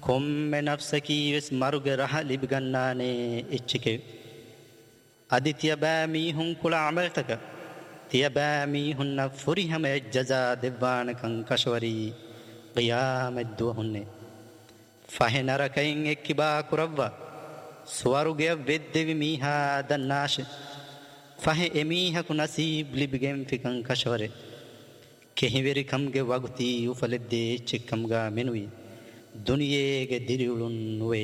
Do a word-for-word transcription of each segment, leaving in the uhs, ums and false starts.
කොම්මෙ නෆ්සකී වෙස් මරුග රහ ලිබිගන්නානේ එච්චකේ අදිතිය බෑමී හුන් කුල අමල්තක තිය බෑමී හුන්න ෆුරිහම ජසා දෙවානකං කශවරී qiyaamad hunne fahenarakain ekkiba kurawwa swaruge veddevi miha dannash fahe emiha ku nasib libgen fikan kashware kehiveri kamge waguti ufaledde chikkamga menui duniyege diriulun nuwe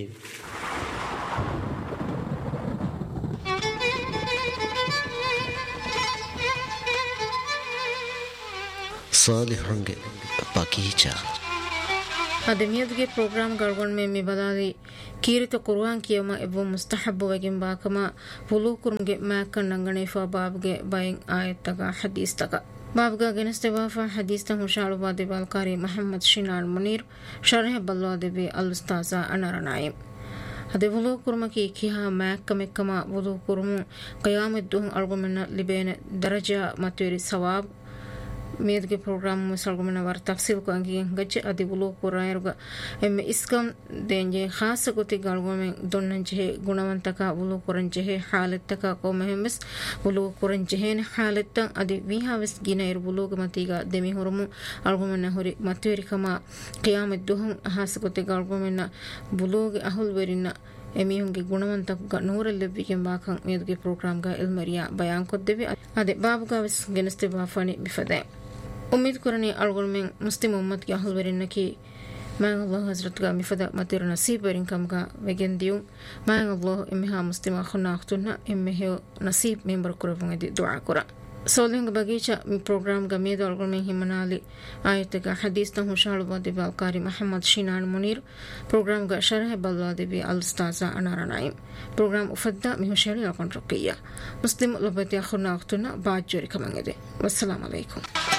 salihunge bagicha ademiyadge program gargon me mi badali kirito qur'an kiyama evo mustahabbu wegen bakama pulukurumge makkan nangane fa babge bayin ayataga hadis taga babga geneste wafa hadis ta mushalu bade balkari muhammad shinan munir sharh balwade be al ustaza anaranaim ade pulukuruma ki kiha makkam ekkama pulukurumu qiyamat duhun argumena libene daraja matweri sawab ಮೇದ್ಗೆ program ಮುಸಲ್ಗುಮನ var ತಫ್ಸೀಲ್ ಕು ಅಂಗಿ ಗಜ್ಜೆ ಅದಿ ಬುಲು ಕುರಾಯರುಗ ಎಮ್ಮೆ ಇಸ್ಕಂ ದೇಂಜೆ ಖಾಸ ಗುತಿ ಗಳಗುಮೆ ದೊನ್ನಂಜೆ ಗುಣವಂತಕ ಬುಲು ಕುರಂಜೆ ಹಾಲತ್ತಕ ಕೋಮೆಹೆಮಸ್ ಬುಲು ಕುರಂಜೆ ಹಾಲತ್ತ ಅದಿ ವಿಹಾವಸ್ ಗಿನೈರ್ ಬುಲು ಗಮತಿಗ ದೆಮಿ ಹುರುಮು ಅಲ್ಗುಮನ ಹುರಿ ಮತ್ವೇರಿಕಮ ಕಿಯಾಮತ್ ದುಹಂ ಖಾಸ ಗುತಿ ಗಳಗುಮೆನ ಬುಲುಗೆ ಅಹುಲ್ ವೆರಿನ ಎಮಿಹುಂಗೆ ಗುಣವಂತಕ ನೂರಲ್ಲೆವ್ವಿಗೆ ಬಾಕಂ ಮೇದ್ಗೆ ಪ್ರೋಗ್ರಾಮ್ಗ ಇಲ್ಮರಿಯಾ ಬಯಾನ್ ಕೊದ್ದೆವಿ ಅದೆ ಬಾಬುಗಾವಸ್ ಗೆನಸ್ತೆ ಬಾಫಾನಿ ಬಿಫದೆ उम्मीद करनी अलगुल में मुस्लिम उम्मत की अहल वरिन की मैं अल्लाह हज़रत का मिफदा मतिर नसीब वरिन कम का वगन दियो मैं अल्लाह इम्हा मुस्लिम खुना अख्तुना इम्हे नसीब मेंबर करवंगे दी दुआ करा सोलिंग बगीचा प्रोग्राम का मेद अलगुल में हिमनाली आयत का हदीस ता हुशाल वादे बालकारी मोहम्मद शिनान मुनीर प्रोग्राम का शरह बलवादे भी अल उस्ताजा अनारा नाइम प्रोग्राम उफद्दा मिहुशरी अकन रकिया मुस्लिम लबते खुना अख्तुना बात जोरी कमंगे दे वस्सलाम अलैकुम